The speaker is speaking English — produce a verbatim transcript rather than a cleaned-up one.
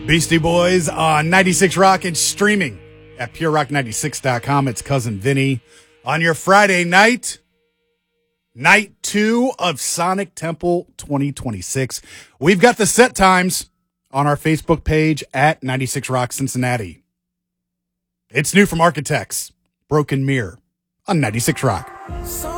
Beastie Boys on ninety-six Rock and streaming at pure rock ninety-six dot com. It's Cousin Vinny on your Friday night, night two of Sonic Temple twenty twenty-six. We've got the set times on our Facebook page at ninety-six Rock Cincinnati. It's new from Architects, Broken Mirror on ninety-six Rock.